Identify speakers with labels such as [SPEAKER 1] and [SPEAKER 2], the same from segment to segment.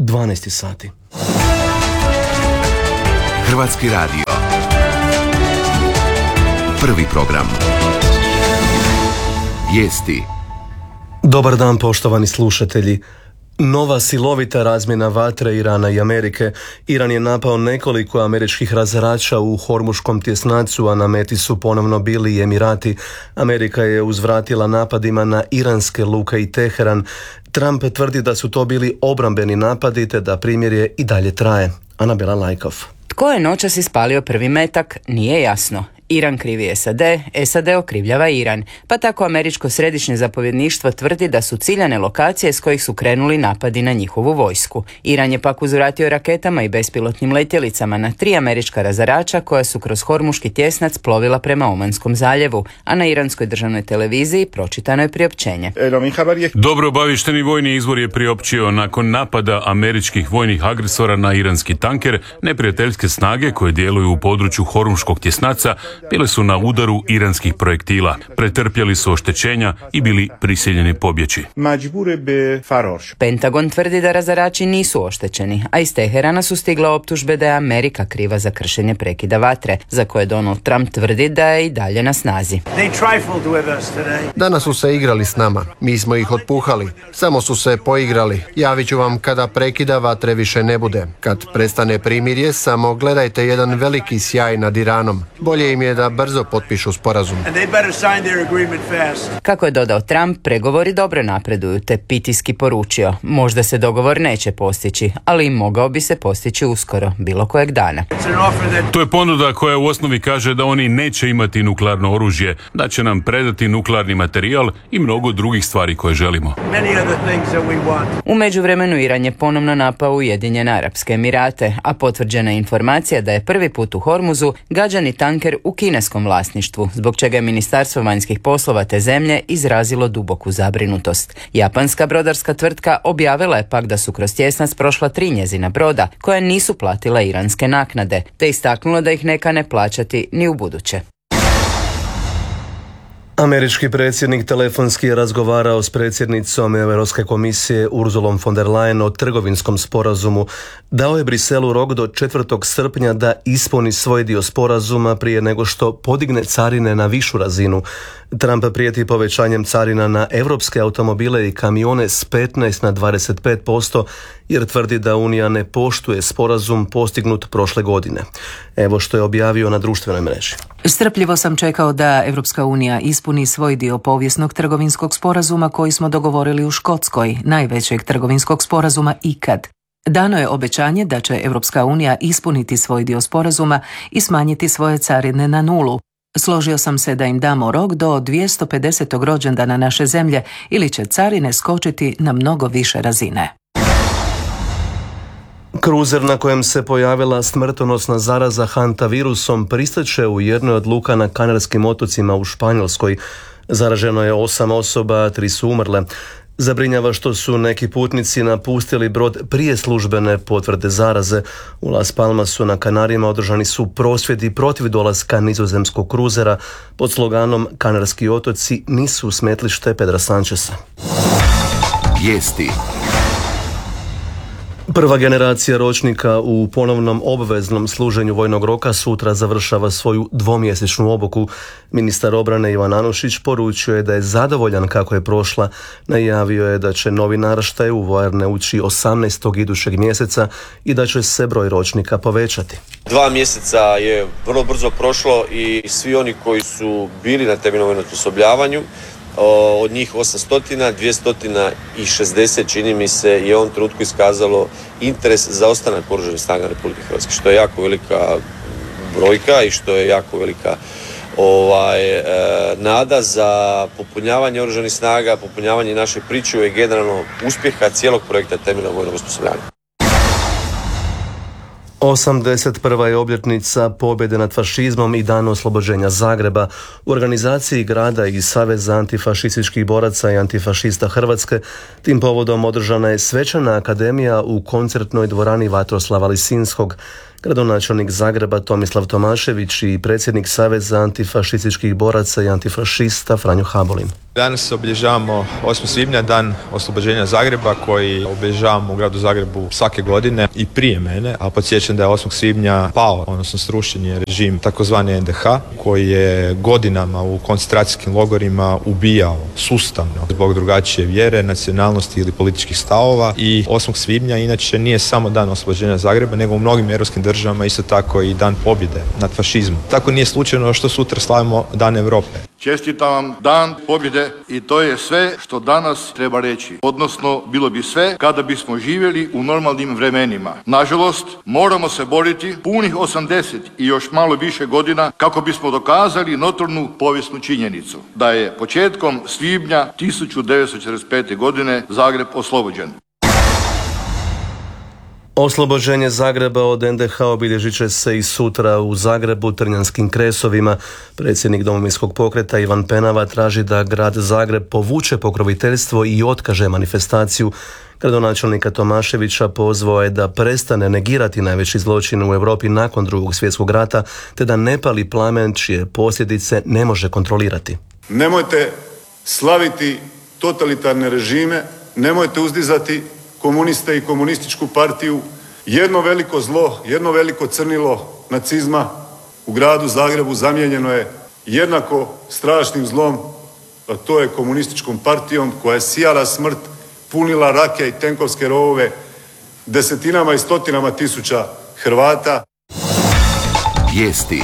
[SPEAKER 1] 12 sati.
[SPEAKER 2] Hrvatski radio. Prvi program. Vijesti.
[SPEAKER 1] Dobar dan, poštovani slušatelji. Nova silovita razmjena vatre Irana i Amerike. Iran je napao nekoliko američkih razarača u Hormuškom tjesnacu, a na meti su ponovno bili i Emirati. Amerika je uzvratila napadima na iranske luke i Teheran. Trump tvrdi da su to bili obrambeni napadi te da primirje i dalje traje. Anabela Lajkov.
[SPEAKER 3] Tko je noćas ispalio prvi metak, nije jasno. Iran krivi SAD, SAD okrivljava Iran, pa tako američko središnje zapovjedništvo tvrdi da su ciljane lokacije s kojih su krenuli napadi na njihovu vojsku. Iran je pak uzvratio raketama i bespilotnim letjelicama na 3 američka razarača koja su kroz Hormuški tjesnac plovila prema Omanskom zaljevu, a na iranskoj državnoj televiziji pročitano je priopćenje.
[SPEAKER 4] Dobro obaviješteni vojni izvor je priopćio nakon napada američkih vojnih agresora na iranski tanker, neprijateljske snage koje djeluju u području Hormuškog tjesnaca bili su na udaru iranskih projektila, pretrpjeli su oštećenja i bili prisiljeni pobjeći.
[SPEAKER 3] Pentagon tvrdi da razarači nisu oštećeni, a iz Teherana su stigle optužbe da je Amerika kriva za kršenje prekida vatre, za koje Donald Trump tvrdi da je i dalje na snazi.
[SPEAKER 5] Danas su se igrali s nama, mi smo ih otpuhali, samo su se poigrali. Javit ću vam kada prekida vatre više ne bude. Kad prestane primirje, samo gledajte jedan veliki sjaj nad Iranom. Bolje im je da brzo potpišu sporazum.
[SPEAKER 3] Kako je dodao Trump, pregovori dobro napreduju, te pitijski poručio, možda se dogovor neće postići, ali mogao bi se postići uskoro, bilo kojeg dana.
[SPEAKER 4] To je ponuda koja u osnovi kaže da oni neće imati nuklearno oružje, da će nam predati nuklearni materijal i mnogo drugih stvari koje želimo.
[SPEAKER 3] U međuvremenu Iran je ponovno napao Ujedinjene Arapske Emirate, a potvrđena je informacija da je prvi put u Hormuzu gađani tanker u kineskom vlasništvu, zbog čega je Ministarstvo vanjskih poslova te zemlje izrazilo duboku zabrinutost. Japanska brodarska tvrtka objavila je pak da su kroz tjesnac prošla 3 njezina broda koja nisu platila iranske naknade, te istaknulo da ih ne kane plaćati ni u buduće.
[SPEAKER 1] Američki predsjednik telefonski je razgovarao s predsjednicom Europske komisije Ursulom von der Leyen o trgovinskom sporazumu. Dao je Briselu rok do 4. srpnja da ispuni svoj dio sporazuma prije nego što podigne carine na višu razinu. Trump prijeti povećanjem carina na europske automobile i kamione s 15 na 25%, jer tvrdi da Unija ne poštuje sporazum postignut prošle godine. Evo što je objavio na društvenoj mreži.
[SPEAKER 6] Strpljivo sam čekao da Europska unija ispuni svoj dio povijesnog trgovinskog sporazuma koji smo dogovorili u Škotskoj, najvećeg trgovinskog sporazuma ikad. Dano je obećanje da će Europska unija ispuniti svoj dio sporazuma i smanjiti svoje carine na 0. Složio sam se da im damo rok do 250. rođendana naše zemlje ili će carine skočiti na mnogo više razine.
[SPEAKER 1] Kruzer na kojem se pojavila smrtonosna zaraza hantavirusom pristaće u jednoj od luka na Kanarskim otocima u Španjolskoj. Zaraženo je 8 osoba, 3 su umrle. Zabrinjava što su neki putnici napustili brod prije službene potvrde zaraze. U Las Palmasu na Kanarima održani su prosvjedi protiv dolaska nizozemskog kruzera pod sloganom Kanarski otoci nisu smetlište Pedra Sancheza.
[SPEAKER 2] Vijesti.
[SPEAKER 1] Prva generacija ročnika u ponovnom obveznom služenju vojnog roka sutra završava svoju 2-mjesečnu obuku. Ministar obrane Ivan Anušić poručio je da je zadovoljan kako je prošla. Najavio je da će novi naraštaj u vojarne ući 18. idućeg mjeseca i da će se broj ročnika povećati.
[SPEAKER 7] 2 mjeseca je vrlo brzo prošlo i svi oni koji su bili na temeljnom vojnom osposobljavanju, od njih 800, 260 čini mi se je u ovom trenutku iskazalo interes za ostanak Oružanih snaga Republike Hrvatske, što je jako velika brojka i što je jako velika nada za popunjavanje Oružanih snaga, popunjavanje naše pričuve i generalno uspjeha cijelog projekta temeljnog vojnog osposobljavanja.
[SPEAKER 1] 81. je obljetnica pobjede nad fašizmom i dan oslobođenja Zagreba. U organizaciji grada i Saveza antifašističkih boraca i antifašista Hrvatske tim povodom održana je svečana akademija u koncertnoj dvorani Vatroslava Lisinskog. Gradonačelnik Zagreba Tomislav Tomašević i predsjednik Saveza antifašističkih boraca i antifašista Franjo Habolin.
[SPEAKER 8] Danas obilježavamo 8. svibnja, dan oslobođenja Zagreba, koji obilježavamo u gradu Zagrebu svake godine i prije mene, a podsjećam da je 8. svibnja pao, odnosno srušen je režim takozvani NDH, koji je godinama u koncentracijskim logorima ubijao sustavno zbog drugačije vjere, nacionalnosti ili političkih stavova. I 8. svibnja inače nije samo dan oslobođenja Zagreba, nego u mnogim europskim državama isto tako i dan pobjede nad fašizmom. Tako nije slučajno što sutra slavimo Dan Europe.
[SPEAKER 9] Čestitam vam Dan pobjede i to je sve što danas treba reći. Odnosno, bilo bi sve kada bismo živjeli u normalnim vremenima. Nažalost, moramo se boriti punih 80 i još malo više godina kako bismo dokazali notornu povijesnu činjenicu da je početkom svibnja 1945. godine Zagreb oslobođen.
[SPEAKER 1] Oslobođenje Zagreba od NDH obilježit će se i sutra u Zagrebu, Trnjanskim kresovima. Predsjednik Domovinskog pokreta Ivan Penava traži da grad Zagreb povuče pokroviteljstvo i otkaže manifestaciju. Gradonačelnika Tomaševića pozvao je da prestane negirati najveći zločin u Europi nakon Drugog svjetskog rata, te da ne pali plamen čije posljedice ne može kontrolirati.
[SPEAKER 10] Nemojte slaviti totalitarne režime, nemojte uzdizati komuniste i komunističku partiju. Jedno veliko zlo, jedno veliko crnilo nacizma u gradu Zagrebu zamijenjeno je jednako strašnim zlom, a to je komunističkom partijom koja je sijala smrt, punila rake i tenkovske rovove desetinama i stotinama tisuća Hrvata.
[SPEAKER 2] Vijesti.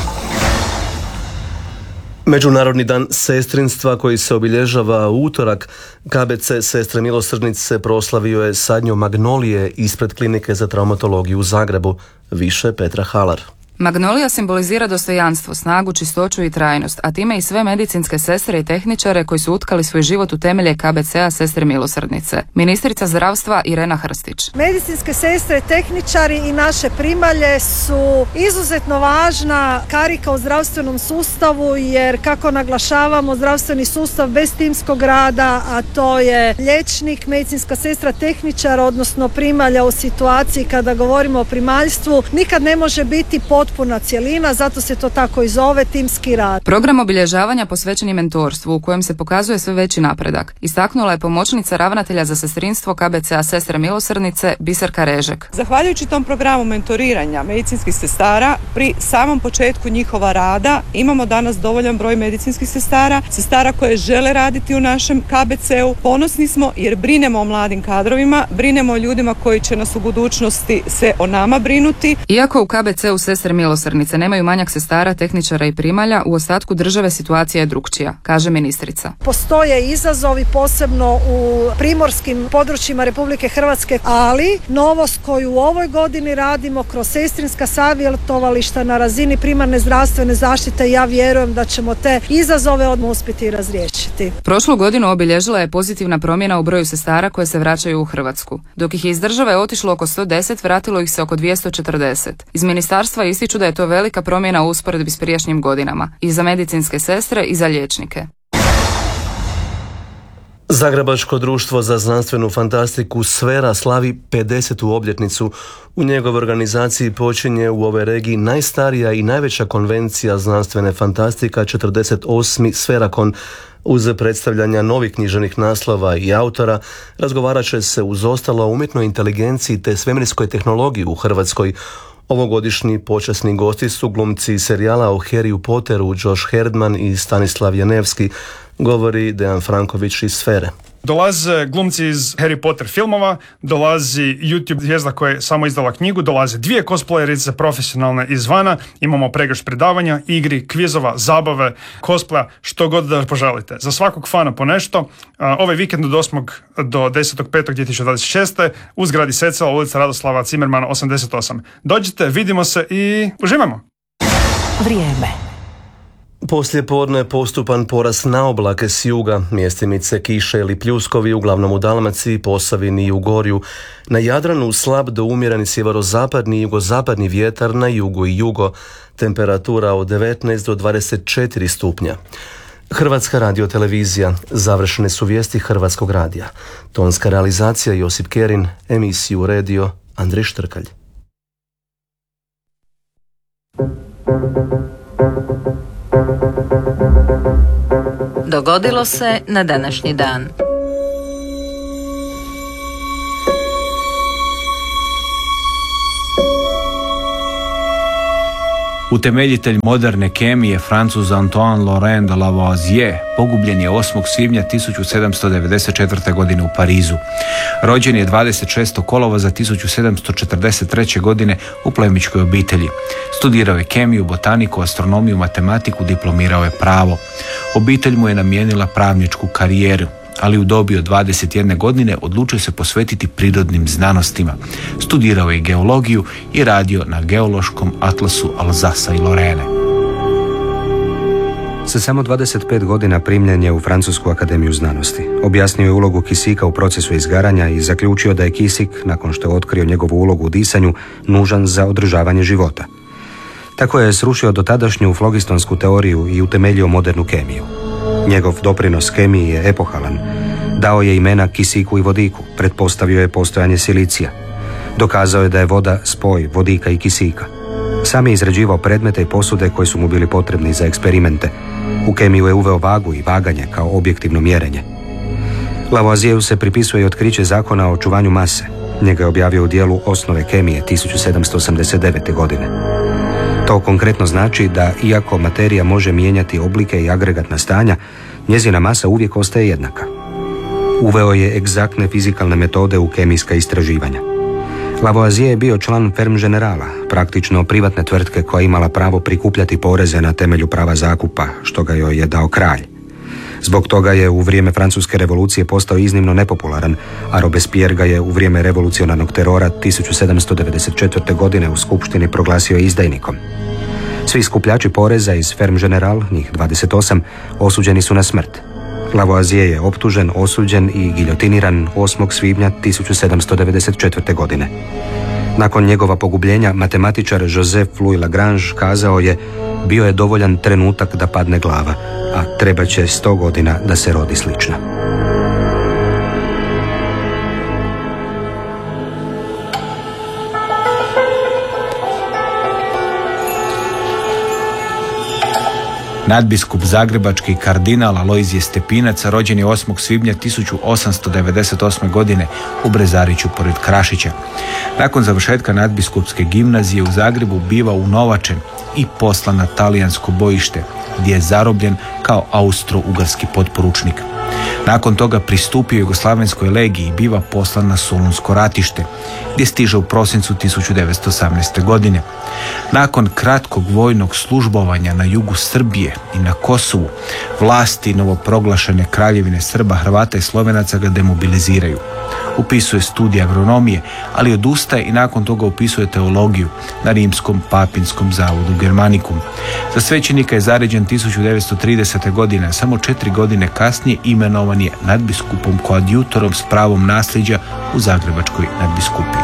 [SPEAKER 1] Međunarodni dan sestrinstva koji se obilježava u utorak, KBC Sestre milosrdnice proslavio je sadnju magnolije ispred klinike za traumatologiju u Zagrebu. Više Petra Halar.
[SPEAKER 11] Magnolija simbolizira dostojanstvo, snagu, čistoću i trajnost, a time i sve medicinske sestre i tehničare koji su utkali svoj život u temelje KBC-a Sestre milosrdnice. Ministrica zdravstva Irena Hrstić.
[SPEAKER 12] Medicinske sestre, tehničari i naše primalje su izuzetno važna karika u zdravstvenom sustavu, jer kako naglašavamo, zdravstveni sustav bez timskog rada, a to je liječnik, medicinska sestra, tehničar, odnosno primalja u situaciji kada govorimo o primaljstvu, nikad ne može biti potpuna cjelina, zato se to tako i zove, timski rad.
[SPEAKER 11] Program obilježavanja posvećen je mentorstvu u kojem se pokazuje sve veći napredak. Istaknula je pomoćnica ravnatelja za sestrinstvo KBC-a Sestre milosrdnice Biserka Režek.
[SPEAKER 13] Zahvaljujući tom programu mentoriranja medicinskih sestara, pri samom početku njihova rada imamo danas dovoljan broj medicinskih sestara koje žele raditi u našem KBC-u. Ponosni smo jer brinemo o mladim kadrovima, brinemo o ljudima koji će nas u budućnosti se o nama brinuti.
[SPEAKER 11] Iako u KBC-u Sestre milosrdnice nemaju manjak sestara, tehničara i primalja, u ostatku države situacija je drukčija, kaže ministrica.
[SPEAKER 12] Postoje izazovi posebno u primorskim područjima Republike Hrvatske, ali novost koju u ovoj godini radimo kroz sestrinska savjetovališta na razini primarne zdravstvene zaštite, ja vjerujem da ćemo te izazove odmah uspjeti razriješiti.
[SPEAKER 11] Prošlu godinu obilježila je pozitivna promjena u broju sestara koje se vraćaju u Hrvatsku. Dok ih iz države otišlo oko 110, vratilo ih se oko 240. Iz ministarstva ističu da je to velika promjena u usporedbi s prijašnjim godinama, i za medicinske sestre i za liječnike.
[SPEAKER 1] Zagrebačko društvo za znanstvenu fantastiku Sfera slavi 50. obljetnicu. U njegovoj organizaciji počinje u ovoj regiji najstarija i najveća konvencija znanstvene fantastika, 48. Sferakon. Uz predstavljanja novih književnih naslova i autora razgovarat će se uz ostalo o umjetnoj inteligenciji te svemirskoj tehnologiji u Hrvatskoj. Ovogodišnji počasni gosti su glumci serijala o Harryu Potteru Josh Herdman i Stanislav Janevski, govori Dejan Franković iz Sfere.
[SPEAKER 14] Dolaze glumci iz Harry Potter filmova, dolazi YouTube zvijezda koja je samo izdala knjigu, dolaze 2 cosplayerice profesionalne izvana, imamo pregršt predavanja, igri, kvizova, zabave, cosplaya, što god da poželite. Za svakog fana po nešto. Ovaj vikend od 8. do 10.5.2026. u zgradi Secela, ulica Radoslava Cimermana 88. Dođite, vidimo se i uživamo!
[SPEAKER 6] Vrijeme.
[SPEAKER 1] Poslije podne postupan porast na oblake s juga, mjestimice kiše ili pljuskovi, uglavnom u Dalmaciji, Posavini i Ugorju. Na Jadranu slab do umjereni sjeverozapadni i jugozapadni vjetar, na jugu i jugo, temperatura od 19 do 24 stupnja. Hrvatska radiotelevizija, završene su vijesti Hrvatskog radija. Tonska realizacija Josip Kerin, emisiju uredio Andrej Štrkalj.
[SPEAKER 6] Dogodilo se na današnji dan.
[SPEAKER 15] Utemeljitelj moderne kemije, Francuz Antoine Laurent de Lavoisier, pogubljen je 8. svibnja 1794. godine u Parizu. Rođen je 26. kolovoza 1743. godine u plemićkoj obitelji. Studirao je kemiju, botaniku, astronomiju, matematiku, diplomirao je pravo. Obitelj mu je namijenila pravničku karijeru, ali u dobi od 21 godine odlučio se posvetiti prirodnim znanostima. Studirao je geologiju i radio na geološkom atlasu Alzasa i Lorene.
[SPEAKER 16] Sa samo 25 godina primljen je u Francusku akademiju znanosti. Objasnio je ulogu kisika u procesu izgaranja i zaključio da je kisik, nakon što je otkrio njegovu ulogu u disanju, nužan za održavanje života. Tako je srušio dotadašnju flogistonsku teoriju i utemeljio modernu kemiju. Njegov doprinos kemiji je epohalan. Dao je imena kisiku i vodiku, pretpostavio je postojanje silicija. Dokazao je da je voda spoj vodika i kisika. Sam je izrađivao predmete i posude koji su mu bili potrebni za eksperimente. U kemiju je uveo vagu i vaganje kao objektivno mjerenje. Lavoisieru se pripisuje i otkriće zakona o očuvanju mase. Njega je objavio u dijelu Osnove kemije 1789. godine. To konkretno znači da, iako materija može mijenjati oblike i agregatna stanja, njezina masa uvijek ostaje jednaka. Uveo je egzaktne fizikalne metode u kemijska istraživanja. Lavoisier je bio član Ferme Generala, praktično privatne tvrtke koja imala pravo prikupljati poreze na temelju prava zakupa, što ga joj je dao kralj. Zbog toga je u vrijeme Francuske revolucije postao iznimno nepopularan, a Robespierre ga je u vrijeme revolucionarnog terora 1794. godine u skupštini proglasio izdajnikom. Svi skupljači poreza iz Ferme General, njih 28, osuđeni su na smrt. Lavoisier je optužen, osuđen i giljotiniran 8. svibnja 1794. godine. Nakon njegova pogubljenja, matematičar Joseph Louis Lagrange kazao je: bio je dovoljan trenutak da padne glava, a treba će 100 godina da se rodi slična.
[SPEAKER 15] Nadbiskup zagrebački kardinal Alojzije Stepinac rođen je 8. svibnja 1898. godine u Brezariću pored Krašića. Nakon završetka nadbiskupske gimnazije u Zagrebu biva unovačen i poslan na talijansko bojište, gdje je zarobljen kao austro-ugarski potporučnik. Nakon toga pristupio Jugoslavenskoj legiji i biva poslan na Solunsko ratište, gdje stiže u prosincu 1918. godine. Nakon kratkog vojnog službovanja na jugu Srbije i na Kosovu, vlasti novoproglašene Kraljevine Srba, Hrvata i Slovenaca ga demobiliziraju. Upisuje studij agronomije, ali odustaje i nakon toga upisuje teologiju na Rimskom papinskom zavodu Germanicum. Za svećenika je zaređen 1930. godine, a samo 4 godine kasnije imenovan je nadbiskupom koadjutorom s pravom nasljeđa u Zagrebačkoj nadbiskupiji.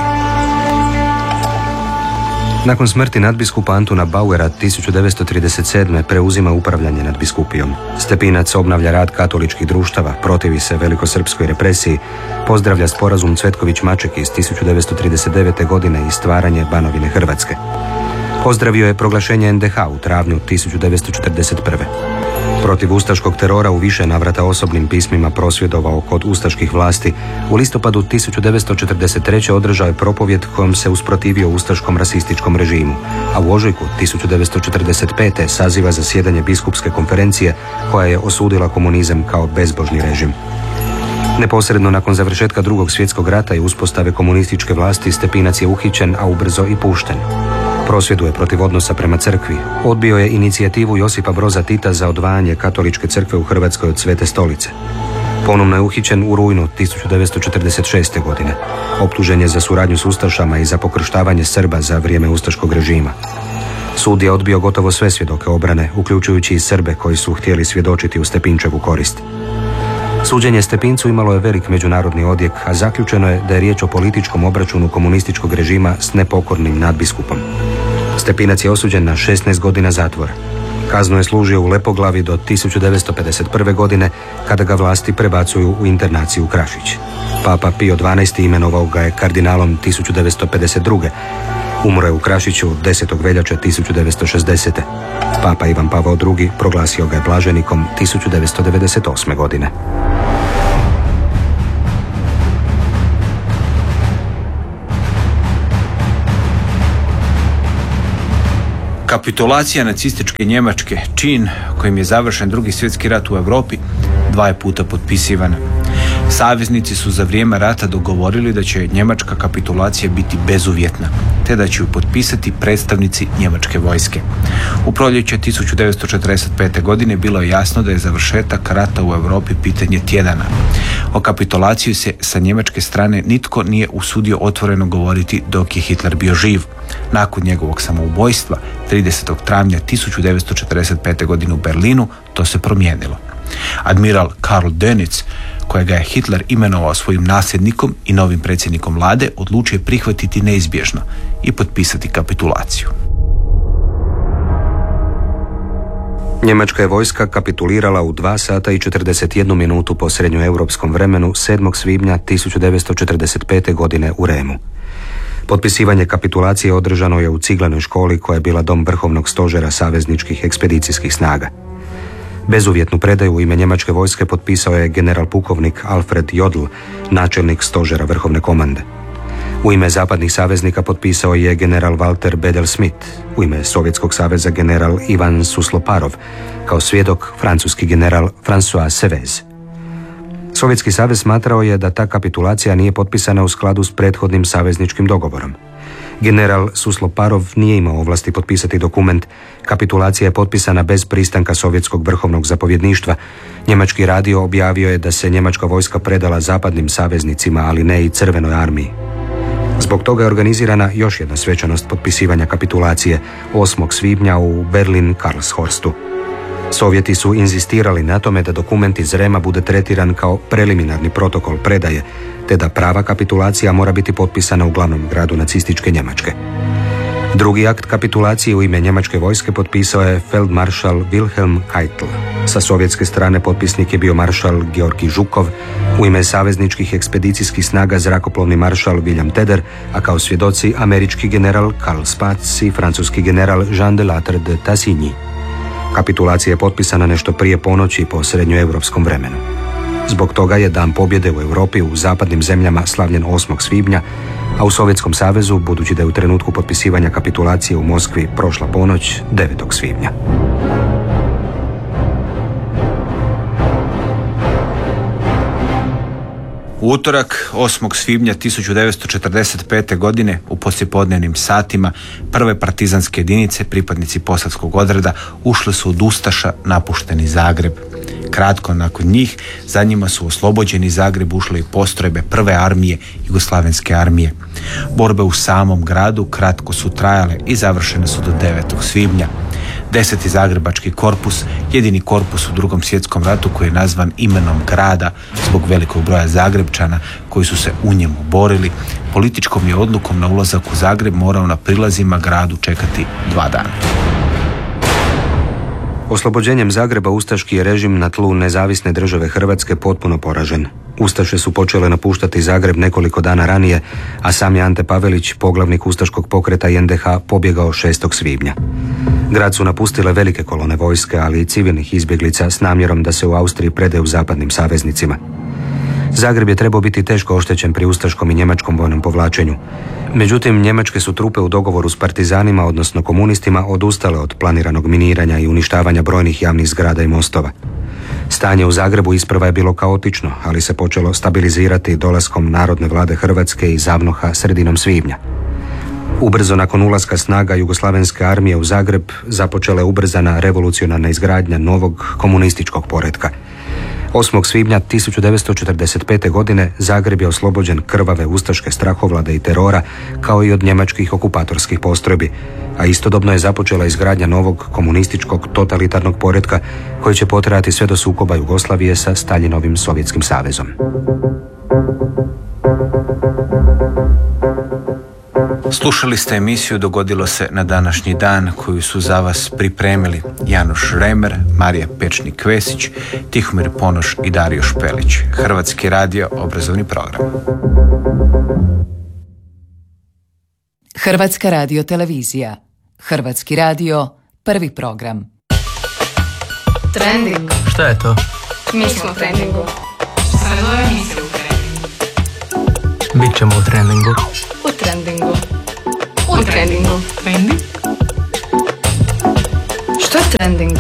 [SPEAKER 16] Nakon smrti nadbiskupa Antuna Bauera 1937. preuzima upravljanje nadbiskupijom. Stepinac obnavlja rad katoličkih društava, protivi se velikosrpskoj represiji, pozdravlja sporazum Cvetković-Maček iz 1939. godine i stvaranje Banovine Hrvatske. Pozdravio je proglašenje NDH u travnju 1941. Protiv ustaškog terora u više navrata osobnim pismima prosvjedovao kod ustaških vlasti. U listopadu 1943. održao je propovjed kojom se usprotivio ustaškom rasističkom režimu, a u ožujku 1945. saziva zasjedanje biskupske konferencije koja je osudila komunizam kao bezbožni režim. Neposredno nakon završetka Drugog svjetskog rata i uspostave komunističke vlasti Stepinac je uhićen, a ubrzo i pušten. Prosvjeduje protiv odnosa prema crkvi. Odbio je inicijativu Josipa Broza Tita za odvajanje katoličke crkve u Hrvatskoj od Svete stolice. Ponovno je uhićen u rujnu 1946. godine. Optužen je za suradnju s ustašama i za pokrštavanje Srba za vrijeme ustaškog režima. Sud je odbio gotovo sve svjedoke obrane, uključujući i Srbe koji su htjeli svjedočiti u Stepinčevu korist. Suđenje Stepincu imalo je velik međunarodni odjek, a zaključeno je da je riječ o političkom obračunu komunističkog režima s nepokornim nadbiskupom. Stepinac je osuđen na 16 godina zatvora. Kaznu je služio u Lepoglavi do 1951. godine, kada ga vlasti prebacuju u internaciju u Krašić. Papa Pio XII imenovao ga je kardinalom 1952. Umro je u Krašiću 10. veljače 1960. Papa Ivan Pavao II proglasio ga je blaženikom 1998. godine.
[SPEAKER 15] Kapitulacija nacističke Njemačke, čin kojim je završen Drugi svjetski rat u Europi, 2 puta potpisivana. Saveznici su za vrijeme rata dogovorili da će njemačka kapitulacija biti bezuvjetna, te da će ju potpisati predstavnici njemačke vojske. U proljeće 1945. godine bilo je jasno da je završetak rata u Europi pitanje tjedana. O kapitulaciji se sa njemačke strane nitko nije usudio otvoreno govoriti dok je Hitler bio živ. Nakon njegovog samoubojstva 30. travnja 1945. godine u Berlinu to se promijenilo. Admiral Karl Dönitz, kojega je Hitler imenovao svojim nasljednikom i novim predsjednikom vlade, odlučio je prihvatiti neizbježno i potpisati kapitulaciju.
[SPEAKER 16] Njemačka je vojska kapitulirala u 2 sata i 41 minutu po srednjoeuropskom vremenu 7. svibnja 1945. godine u Remu. Potpisivanje kapitulacije održano je u ciglanoj školi koja je bila dom vrhovnog stožera savezničkih ekspedicijskih snaga. Bezuvjetnu predaju u ime njemačke vojske potpisao je general pukovnik Alfred Jodl, načelnik stožera vrhovne komande. U ime zapadnih saveznika potpisao je general Walter Bedel-Smith, u ime Sovjetskog saveza general Ivan Susloparov, kao svjedok francuski general François Sevez. Sovjetski savez smatrao je da ta kapitulacija nije potpisana u skladu s prethodnim savezničkim dogovorom. General Susloparov nije imao ovlasti potpisati dokument. Kapitulacija je potpisana bez pristanka sovjetskog vrhovnog zapovjedništva. Njemački radio objavio je da se njemačka vojska predala zapadnim saveznicima, ali ne i Crvenoj armiji. Zbog toga je organizirana još jedna svečanost potpisivanja kapitulacije 8. svibnja u Berlin-Karlshorstu. Sovjeti su inzistirali na tome da dokument iz Rema bude tretiran kao preliminarni protokol predaje, te da prava kapitulacija mora biti potpisana u glavnom gradu nacističke Njemačke. Drugi akt kapitulacije u ime njemačke vojske potpisao je feldmaršal Wilhelm Keitel. Sa sovjetske strane potpisnik je bio maršal Georgi Žukov, u ime savezničkih ekspedicijskih snaga zrakoplovni maršal William Teder, a kao svjedoci američki general Karl Spaatz i francuski general Jean de Lattre de Tassigny. Kapitulacija je potpisana nešto prije ponoći po srednjoeuropskom vremenu. Zbog toga je Dan pobjede u Europi u zapadnim zemljama slavljen 8. svibnja, a u Sovjetskom savezu, budući da je u trenutku potpisivanja kapitulacije u Moskvi prošla ponoć, 9. svibnja.
[SPEAKER 15] U utorak, 8. svibnja 1945. godine, u poslijepodnevnim satima, prve partizanske jedinice, pripadnici posavskog odreda, ušle su od ustaša napušteni Zagreb. Kratko nakon njih, za njima su oslobođeni Zagreb ušle i postrojbe prve armije, Jugoslavenske armije. Borbe u samom gradu kratko su trajale i završene su do 9. svibnja. 10. Zagrebački korpus, jedini korpus u Drugom svjetskom ratu koji je nazvan imenom grada zbog velikog broja Zagrebčana koji su se u njemu borili, političkom je odlukom na ulazak u Zagreb morao na prilazima gradu čekati 2 dana.
[SPEAKER 16] Oslobođenjem Zagreba ustaški je režim na tlu nezavisne države Hrvatske potpuno poražen. Ustaše su počele napuštati Zagreb nekoliko dana ranije, a sam je Ante Pavelić, poglavnik ustaškog pokreta i NDH, pobjegao 6. svibnja. Grad su napustile velike kolone vojske, ali i civilnih izbjeglica s namjerom da se u Austriji predaju zapadnim saveznicima. Zagreb je trebao biti teško oštećen pri ustaškom i njemačkom vojnom povlačenju. Međutim, njemačke su trupe u dogovoru s partizanima, odnosno komunistima, odustale od planiranog miniranja i uništavanja brojnih javnih zgrada i mostova. Stanje u Zagrebu isprva je bilo kaotično, ali se počelo stabilizirati dolaskom Narodne vlade Hrvatske i ZAVNOH-a sredinom svibnja. Ubrzo nakon ulaska snaga Jugoslavenske armije u Zagreb započela je ubrzana revolucionarna izgradnja novog komunističkog poretka. 8. svibnja 1945. godine Zagreb je oslobođen krvave ustaške strahovlade i terora, kao i od njemačkih okupatorskih postrojbi, a istodobno je započela izgradnja novog komunističkog totalitarnog poretka koji će potrajati sve do sukoba Jugoslavije sa Staljinovim Sovjetskim savezom.
[SPEAKER 15] Slušali ste emisiju Dogodilo se na današnji dan koju su za vas pripremili Janoš Remer, Marija Pečnik-Vesić, Tihomir Ponoš i Dario Špelić. Hrvatski radio, obrazovni program.
[SPEAKER 6] Hrvatska radiotelevizija. Hrvatski radio, prvi program.
[SPEAKER 17] Trending.
[SPEAKER 1] Šta je to?
[SPEAKER 17] Mi smo u trendingu. Sve nove emisije u trendingu.
[SPEAKER 1] Bićemo u trendingu.
[SPEAKER 17] U trendingu. U trendingu. Trending? Što je trending?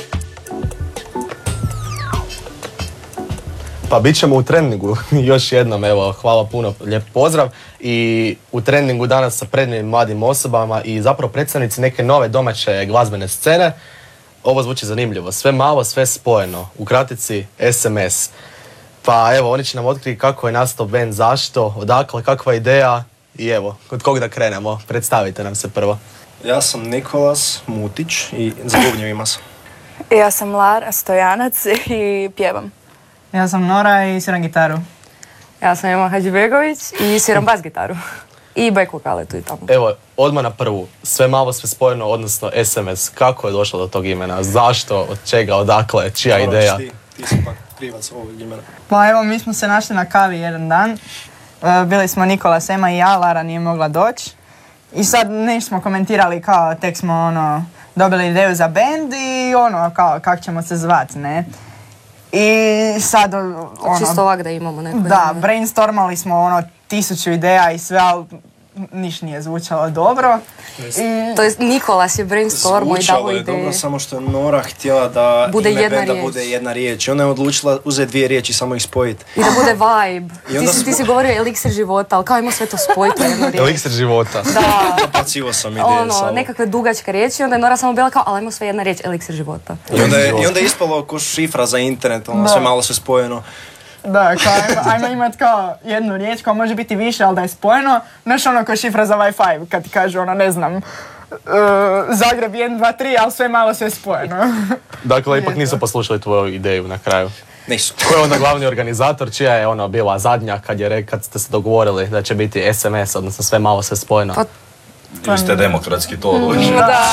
[SPEAKER 18] Pa bit ćemo u trendingu još jednom, evo, hvala puno, lijep pozdrav. I u trendingu danas sa predivnim mladim osobama i zapravo predstavnici neke nove domaće glazbene scene. Ovo zvuči zanimljivo, sve malo, sve spojeno, u kratici SMS. Pa evo, oni će nam otkriti kako je nastao band, zašto, odakle, kakva ideja i evo, kod kog da krenemo, predstavite nam se prvo.
[SPEAKER 19] Ja sam Nikolas Mutić i za bubnjevima sam.
[SPEAKER 20] Ja sam Lara Stojanac i pjevam.
[SPEAKER 21] Ja sam Nora i sviram gitaru.
[SPEAKER 22] Ja sam Ema Hadžibegović i sviram bas gitaru. I back vokale tu i tamo.
[SPEAKER 18] Evo, odmah na prvu, sve malo, sve spojeno, odnosno SMS. Kako je došlo do tog imena? Zašto? Od čega? Odakle? Čija ideja?
[SPEAKER 19] Ti si pak krivac ovog imena.
[SPEAKER 21] Pa evo, mi smo se našli na kavi jedan dan. Bili smo Nikolas, Ema i ja, Lara nije mogla doći. I sad nešto smo komentirali kao tek smo dobili ideju za band i kao kako ćemo se zvati, ne? I sad
[SPEAKER 22] čisto ovak da imamo neko
[SPEAKER 21] da, brainstormali smo 1000 ideja i sve, ali niš nije zvučalo dobro.
[SPEAKER 22] To jest Nikolas je brainstormo i davo ideje.
[SPEAKER 19] Zvučalo je dobro, samo što je Nora htjela da
[SPEAKER 22] bude
[SPEAKER 19] ime
[SPEAKER 22] jedna
[SPEAKER 19] benda
[SPEAKER 22] riječ.
[SPEAKER 19] bude jedna riječ. I ona je odlučila uzeti 2 riječi, samo ih spojiti.
[SPEAKER 22] I da bude vibe. Ti si govorio eliksir života, ali kao ima sve to spojiti u jednu riječ.
[SPEAKER 18] Eliksir života.
[SPEAKER 22] Da.
[SPEAKER 19] Napacivo sam ideje samo.
[SPEAKER 22] Nekakve dugačke riječi, onda je Nora samo bila kao, ali ima sve jedna riječ, eliksir života.
[SPEAKER 19] I onda je ispalo ko šifra za internet, sve malo sve spojeno.
[SPEAKER 21] Da, kao ajmo imat kao jednu riječ koja može biti više, ali da je spojeno. Znaš ko šifra za Wi-Fi, kad ti kažu ne znam, Zagreb 1, 2, 3, ali sve malo, sve spojeno.
[SPEAKER 18] Dakle, ipak nisu poslušali tvoju ideju na kraju.
[SPEAKER 19] Nisu.
[SPEAKER 18] Ko je onda glavni organizator, čija je bila zadnja kad ste se dogovorili da će biti SMS, odnosno sve malo, sve spojeno?
[SPEAKER 23] Vi ste demokratski to odlučili.
[SPEAKER 22] Da,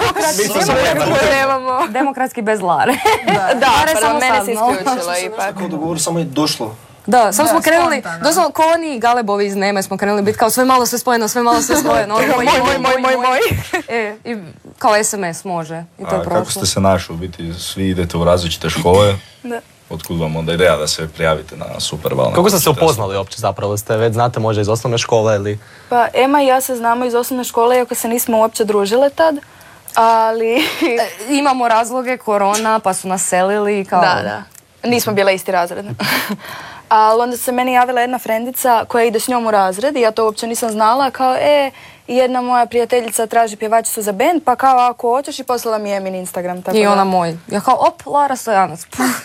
[SPEAKER 22] demokratski bez Lare.
[SPEAKER 20] Da, pa mene se isključilo ipak.
[SPEAKER 19] Tako u dogovoru samo je došlo.
[SPEAKER 22] Da, samo smo krenuli, doslovno ko oni Galebovi iz Neme smo krenuli biti kao sve malo, sve spojeno, sve malo, sve spojeno. Moj. I kao SMS može. I to je prošlo.
[SPEAKER 23] Kako ste se našli? U biti svi idete u različite škole.
[SPEAKER 20] Da.
[SPEAKER 23] Otkud vam onda ideja da se prijavite na Superval?
[SPEAKER 18] Kako ste se upoznali uopće zapravo? Ste već znate možda iz osnovne škole ili?
[SPEAKER 20] Pa Ema i ja se znamo iz osnovne škole, iako se nismo uopće družile tad. Ali...
[SPEAKER 22] Imamo razloge, korona, pa su nas selili kao...
[SPEAKER 20] Da. Nismo bile isti razred. Ali onda se meni javila jedna frendica koja ide s njom u razred i ja to uopće nisam znala. Kao, jedna moja prijateljica traži pjevačicu za band, pa kao ako hoćeš i poslala mi Emin Instagram. Tako
[SPEAKER 22] i ona moj. Ja kao, Lara Stojanac.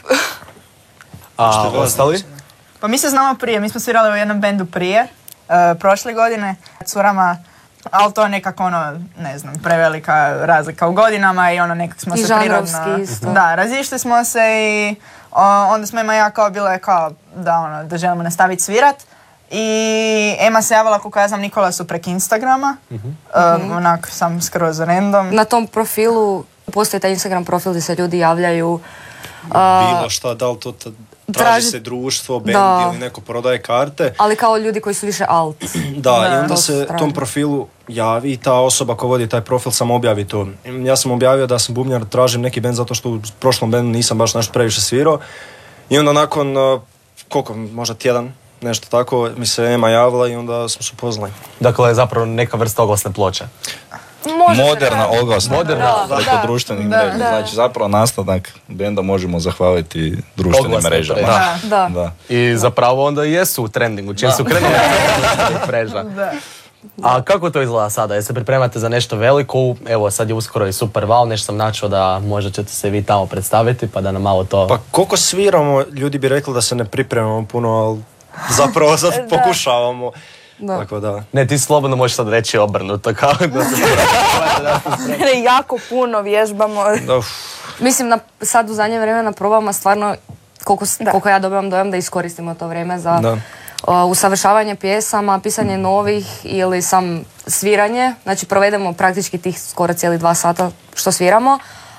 [SPEAKER 18] A ostali?
[SPEAKER 21] Pa mi se znamo prije, mi smo svirali u jednom bendu prije, prošle godine, curama, ali to je nekako ne znam, prevelika razlika u godinama i nekako smo se prirodno...
[SPEAKER 22] Isto.
[SPEAKER 21] Da, razišli smo se i onda smo Ema i ja kao bile kao da želimo nastaviti svirat. I Ema se javila, koliko ja znam, Nikolasu prek Instagrama, onako sam skroz random.
[SPEAKER 22] Na tom profilu, postoji taj Instagram profil gdje se ljudi javljaju.
[SPEAKER 19] Bilo šta, da li to traži se društvo, band ili neko prodaje karte.
[SPEAKER 22] Ali kao ljudi koji su više alt.
[SPEAKER 19] Da, i onda se tom profilu javi i ta osoba koja vodi taj profil samo objavi to. Ja sam objavio da sam bubnjar, tražim neki band zato što u prošlom bandu nisam baš nešto previše svirao. I onda nakon, možda tjedan, nešto tako, mi se Ema javila i onda smo se upoznali.
[SPEAKER 18] Dakle, je zapravo neka vrsta oglasne ploče.
[SPEAKER 23] Moderna oglasna preko društvenih mreža. Znači zapravo nastanak benda možemo zahvaliti društvenim mrežama.
[SPEAKER 22] Da.
[SPEAKER 18] I zapravo onda jesu u trendingu, čim su krenuli društvenih mreža. A kako to izgleda sada? Jeste pripremate za nešto veliko? Evo sad je uskoro i Superval, nešto sam načuo da možda ćete se vi tamo predstaviti pa da nam malo to...
[SPEAKER 19] Pa koliko sviramo, ljudi bi rekli da se ne pripremamo puno, ali zapravo sad pokušavamo.
[SPEAKER 22] Da.
[SPEAKER 19] Tako da.
[SPEAKER 18] Ne, ti slobodno možeš sad reći obrnuto, kao da se...
[SPEAKER 20] Jako puno vježbamo.
[SPEAKER 22] Mislim, sad u zadnje vrijeme na probama stvarno, koliko ja dobivam dojam da iskoristimo to vrijeme za usavršavanje pjesama, pisanje novih ili sam sviranje. Znači provedemo praktički tih skoro cijeli 2 sata što sviramo.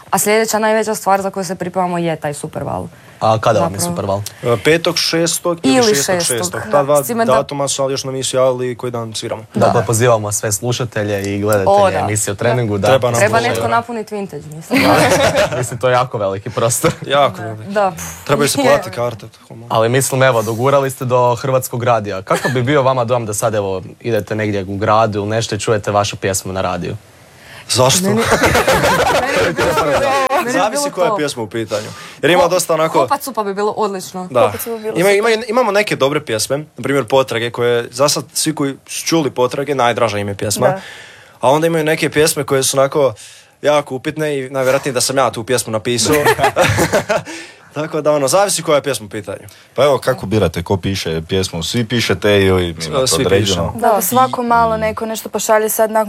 [SPEAKER 22] A sljedeća najveća stvar za koju se pripremamo je taj Superval.
[SPEAKER 18] A kada vam je Superval?
[SPEAKER 19] 5.6. ili 6.6. Ta dva datuma su, ali još nam nisu javili koji dan sviramo.
[SPEAKER 18] Da, pozivamo sve slušatelje i gledatelje emisije o treningu.
[SPEAKER 22] Treba netko napuniti vintage, mislim.
[SPEAKER 18] Mislim, to je jako veliki prostor.
[SPEAKER 19] Jako veliki.
[SPEAKER 22] Da.
[SPEAKER 19] Trebaju se platiti karte.
[SPEAKER 18] Ali mislim, evo, dogurali ste do Hrvatskog radija. Kako bi bio vama dojam da sad, evo, idete negdje u gradu ili nešto i čujete vašu pjesmu na radiju?
[SPEAKER 19] Zašto? Zavisi koja je pjesma u pitanju. Jer ima dosta onako...
[SPEAKER 22] Kopacu pa bi bilo odlično.
[SPEAKER 19] Da. Imamo neke dobre pjesme, na primjer Potrage, koje za sad svi koji su čuli Potrage, najdraža im je pjesma. Da. A onda imaju neke pjesme koje su onako jako upitne i najvjerojatnnije da sam ja tu pjesmu napisao. Tako da zavisi koja je pjesma u pitanju.
[SPEAKER 23] Pa evo, kako birate, ko piše pjesmu? Svi pišete ili imate određeno?
[SPEAKER 20] Da, svako malo neko nešto pošalje sad nakon